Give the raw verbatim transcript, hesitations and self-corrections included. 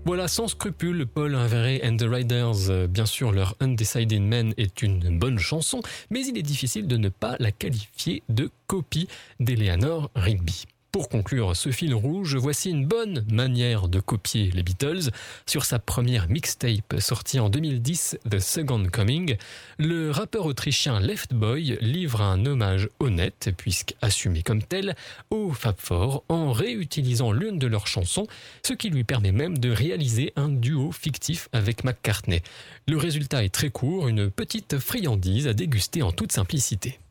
Voilà, sans scrupule, Paul Inveray and the Riders, euh, bien sûr leur Undecided Man est une bonne chanson, mais il est difficile de ne pas la qualifier de copie d'Eleanor Rigby. Pour conclure ce fil rouge, voici une bonne manière de copier les Beatles. Sur sa première mixtape sortie en deux mille dix, The Second Coming, le rappeur autrichien Left Boy livre un hommage honnête, puisqu'assumé comme tel, au Fab Four en réutilisant l'une de leurs chansons, ce qui lui permet même de réaliser un duo fictif avec McCartney. Le résultat est très court, une petite friandise à déguster en toute simplicité.